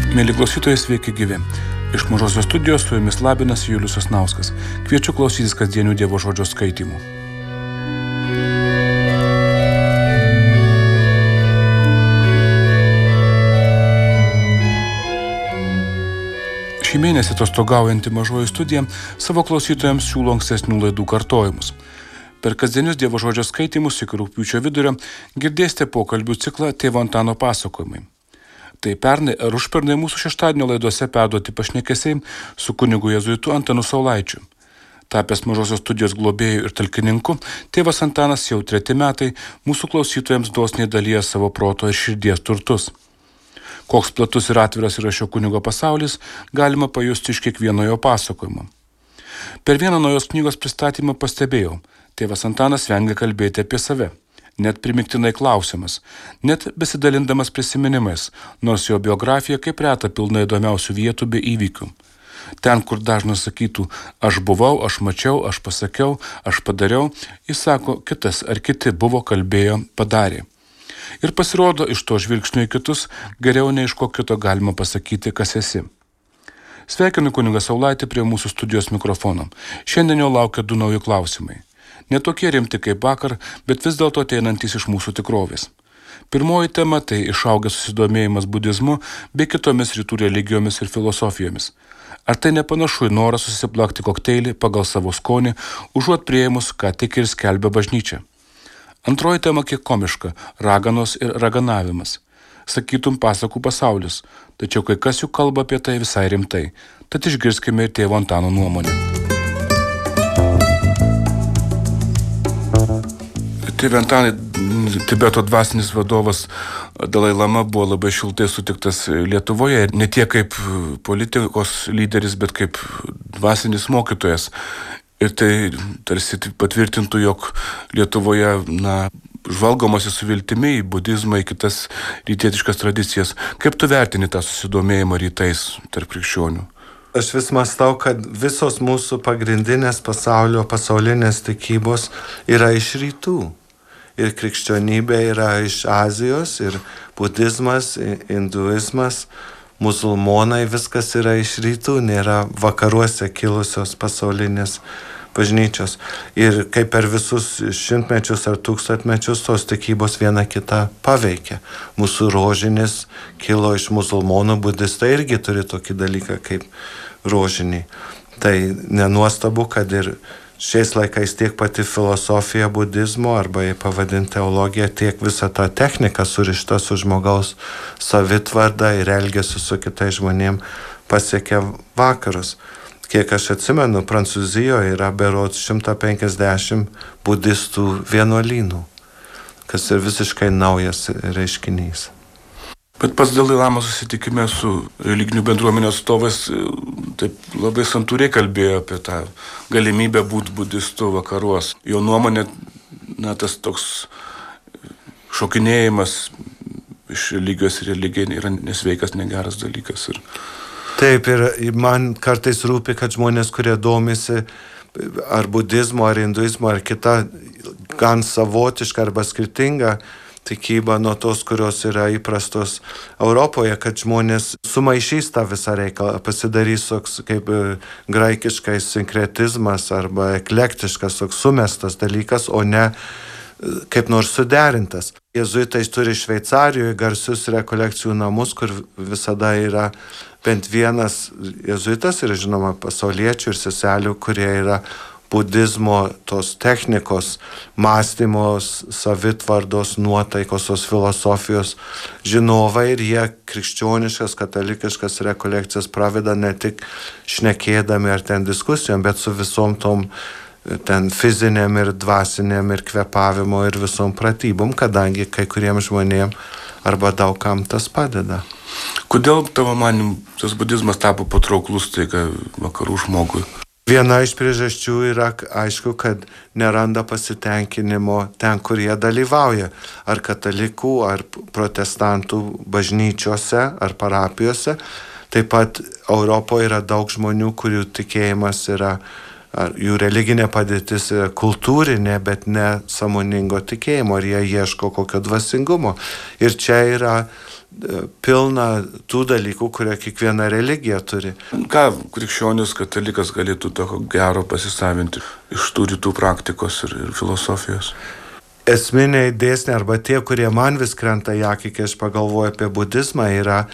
Mieli klausytojai, sveiki gyvi. Iš Mažosios studijos su jumis labinasi Julius Sasnauskas. Kviečiu klausytis kasdienių Dievo žodžio skaitimų. Šį mėnesį atostogaujanti Mažoji studija savo klausytojams siūlo ankstesnių laidų kartojimus. Per kasdienius Dievo žodžio skaitymus iki rugpjūčio vidurio girdėsite pokalbių ciklą Tėvo Antano pasakojimai. Tai pernai ar užpernai mūsų šeštadienio laidose perduoti pašnekesiai su kunigu jėzuitu Antanu Saulaičiu. Tapęs Mažosios studijos globėjų ir talkininku, tėvas Antanas jau 3 metai mūsų klausytojams dosniai dalyja savo proto ir širdies turtus. Koks platus ir atviras yra šio kunigo pasaulis, galima pajusti iš kiekvieno jo pasakojimo. Per vieną naujos knygos pristatymą pastebėjau, tėvas Antanas vengia kalbėti apie save. Net primiktinai klausimas, net besidalindamas prisiminimais, nors jo biografija kaip reta pilna įdomiausių vietų bei įvykių. Ten, kur dažnas sakytų, aš buvau, aš mačiau, aš pasakiau, aš padariau, jis sako, kitas ar kiti buvo, kalbėjo, padarė. Ir pasirodo, iš to žvilgsnio į kitus, geriau nei iš ko kito galima pasakyti, kas esi. Sveikinu kunigą Saulaitį prie mūsų studijos mikrofono. Šiandien jo laukia 2 nauji klausimai. Ne tokie rimti kaip vakar, bet vis dėlto ateinantys iš mūsų tikrovės. Pirmoji tema – tai išaugęs susidomėjimas budizmu bei kitomis rytų religijomis ir filosofijomis. Ar tai nepanašu į norą susiplakti kokteilį pagal savo skonį, užuot priėmus, ką tik ir skelbia bažnyčia? Antroji tema kiek komiška – raganos ir raganavimas. Sakytum pasakų pasaulis, tačiau kai kas juk kalba apie tai visai rimtai. Tad išgirskime ir tėvo Antano nuomonę. Tėve Antanai, Tibeto dvasinis vadovas Dalai Lama buvo labai šiltai sutiktas Lietuvoje, ne tiek kaip politikos lyderis, bet kaip dvasinis mokytojas. Ir tai tarsi patvirtintų, jog Lietuvoje, žvalgomasi su viltimi į budizmą, į kitas rytietiškas tradicijas. Kaip tu vertini tą susidomėjimą rytais tarp krikščionių? Aš vis mąstau, kad visos mūsų pagrindinės pasaulinės tikybos yra iš rytų. Ir krikščionybė yra iš Azijos, ir budizmas, hinduizmas, musulmonai, viskas yra iš rytų, nėra vakaruose kilusios pasaulinės bažnyčios. Ir kaip per visus šimtmečius ar tūkstantmečius tos tikybos viena kitą paveikia. Mūsų rožinis kilo iš musulmonų, budistai irgi turi tokį dalyką kaip rožiniai. Tai nenuostabu, kad ir šiais laikais tiek pati filosofija budizmo, arba jį pavadinti teologija, tiek visa ta technika surišta su žmogaus savitvarda ir elgesiu su kitais žmonėm pasiekia vakarus. Kiek aš atsimenu, Prancūzijoje yra berods 150 budistų vienuolynų, kas ir visiškai naujas reiškinys. Bet pats Dalai Lama susitikime su religinių bendruomenių atstovais taip labai santūriai kalbėjo apie tą galimybę būti budistu vakaruos. Jo nuomonė, tas toks šokinėjimas iš religijos į religiją yra nesveikas, negeras dalykas. Taip, ir man kartais rūpi, kad žmonės, kurie domisi ar budizmo, ar hinduizmo, ar kita gan savotiška arba skirtinga tikybą nuo tos, kurios yra įprastos Europoje, kad žmonės sumaišys tą visą reikalą, pasidarys toks kaip graikiškai sinkretizmas arba eklektiškas, toks sumestas dalykas, o ne kaip nors suderintas. Jėzuitai turi Šveicarijoje garsius rekolekcijų namus, kur visada yra bent vienas jėzuitas ir žinoma pasauliečių ir seselių, kurie yra budizmo, tos technikos, mąstymos, savitvardos, nuotaikos, tos filosofijos žinovai, ir jie krikščioniškas, katalikiškas rekolekcijas praveda ne tik šnekėdami ar ten diskusijom, bet su visom tom ten fizinėm ir dvasinėm ir kvėpavimo ir visom pratybom, kadangi kai kuriems žmonėm arba daugam tas padeda. Kodėl tavo manymu tas budizmas tapo patrauklus taiga vakarų žmogui? Viena iš priežasčių yra, aišku, kad neranda pasitenkinimo ten, kur jie dalyvauja. Ar katalikų, ar protestantų bažnyčiose, ar parapijose. Taip pat Europoje yra daug žmonių, kurių tikėjimas yra ar jų religinė padėtis yra kultūrinė, bet ne sąmoningo tikėjimo, ir jie ieško kokio dvasingumo. Ir čia yra pilna tų dalykų, kurie kiekviena religija turi. Ką krikščionis katalikas galėtų tokio gero pasisavinti iš tų rytų praktikos ir filosofijos? Esminiai dėsniai arba tie, kurie man vis krenta į akį, kai aš pagalvoju apie budizmą, yra